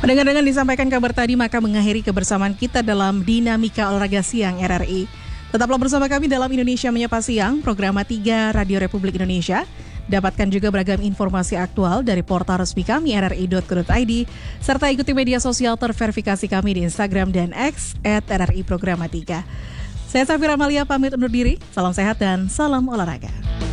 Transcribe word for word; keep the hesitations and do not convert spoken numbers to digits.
Dengan-dengan disampaikan kabar tadi, maka mengakhiri kebersamaan kita dalam Dinamika Olahraga Siang R R I. Tetaplah bersama kami dalam Indonesia Menyapa Siang, program tiga Radio Republik Indonesia. Dapatkan juga beragam informasi aktual dari portal resmi kami r r i dot co dot i d, serta ikuti media sosial terverifikasi kami di Instagram dan X at R R I Programa tiga. Saya Safira Amalia pamit undur diri, salam sehat dan salam olahraga.